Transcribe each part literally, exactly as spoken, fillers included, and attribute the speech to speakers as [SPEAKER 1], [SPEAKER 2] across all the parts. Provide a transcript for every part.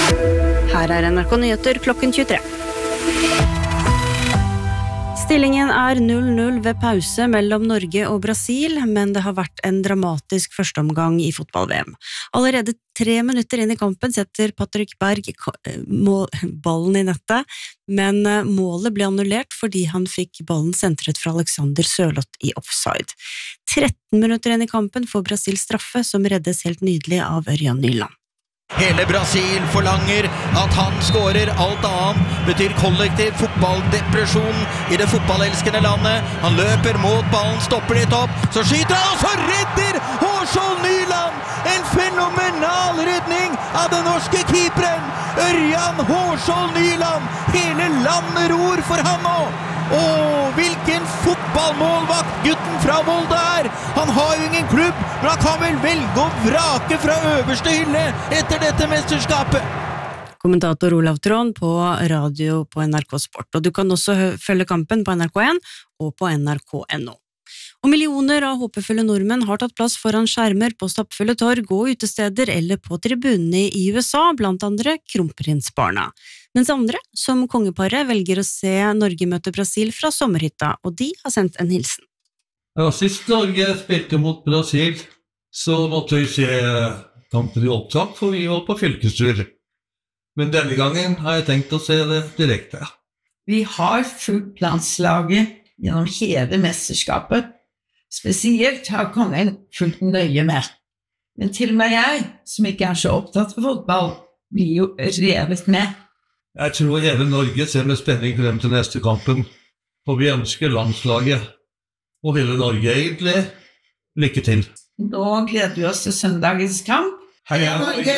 [SPEAKER 1] Her er N R K Nyheter klokken tjuetre. Stillingen er null null ved pause mellom Norge og Brasil, men det har vært en dramatisk førsteomgang i fotball-V M. Allerede tre minutter inn i kampen setter Patrick Berg ballen i nettet, men målet ble annullert fordi han fikk ballen sentret fra Alexander Sørloth i offside. tretten minutter inn i kampen får Brasil straffe, som reddes helt nydelig av Ørjan Nyland.
[SPEAKER 2] Hele Brasil forlanger at han skårer, alt annet betyr kollektiv fotballdepresjon i det fotballelskende landet. Han løper mot ballen, stopper litt opp, så skyter han, og så redder Hårskjold Nyland! En fenomenal redning av den norske keeperen, Ørjan Hårskjold Nyland! Hele landet ror for han nå! Åh, hvilken fotballmålvakt gutten fra Volda er! Han har jo ingen klubb, men han kan vel velge å vrake fra øverste hylle etter dette mesterskapet.
[SPEAKER 1] Kommentator Olav Tron på radio på N R K Sport, og du kan også følge kampen på N R K en og på N R K punktum N O. Og millioner av håpefulle nordmenn har tatt plass foran skjermer på stappfulle torg og utesteder eller på tribunene i U S A, blant andre Kronprinsbarna. Mens andre, som kongeparet, velger å se Norge møte Brasil fra sommerhytta, og de har sendt en hilsen.
[SPEAKER 3] Ja, sist Norge spilte mot Brasil, så måtte vi se kampen i opptak, for vi var på fylkestur. Men denne gangen har jeg tenkt å se det direkte.
[SPEAKER 4] Vi har fulgt landslaget gjennom hele mesterskapet. Spesielt har kongen fulgt nøye med. Men til og med jeg, som ikke er så opptatt av fotball, blir jo revet med.
[SPEAKER 3] Jeg tror hele Norge ser med spenning frem til neste kampen, og vi ønsker landslaget og hele Norge egentlig lykke til.
[SPEAKER 4] Nå gleder vi oss til søndagens kamp.
[SPEAKER 3] Heia Norge!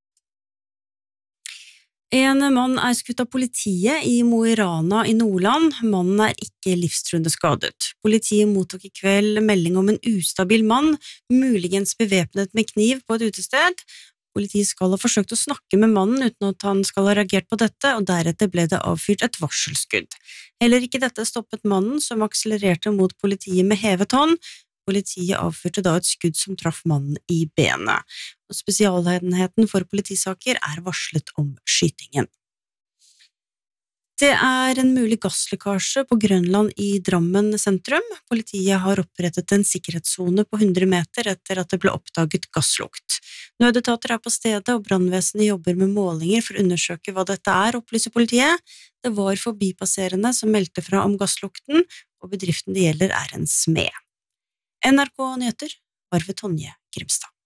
[SPEAKER 1] En mann er skutt av politiet i Mo i Rana i Nordland. Mannen er ikke livstruende skadet. Politiet mottok i kveld melding om en ustabil mann, muligens bevæpnet med kniv på et utested. Politiet skal ha forsøkt å snakke med mannen uten at han skal ha reagert på dette, og deretter ble det avfyrt et varselskudd. Heller ikke dette stoppet mannen, som akselererte mot politiet med hevet hånd. Politiet avfyrte da et skudd som traff mannen i benet. Og spesialenheten for politisaker er varslet om skytingen. Det er en mulig gasslekkasje på Grønland i Drammen sentrum. Politiet har opprettet en sikkerhetszone på hundre meter etter at det ble oppdaget gasslukt. Nødetater er på stedet, og brannvesenet jobber med målinger for å undersøke hva dette er, opplyser politiet. Det var forbipasserende som meldte fra om gasslukten, og bedriften det gjelder er en smed. N R K Nyheter, Arve Tonje Grimstad.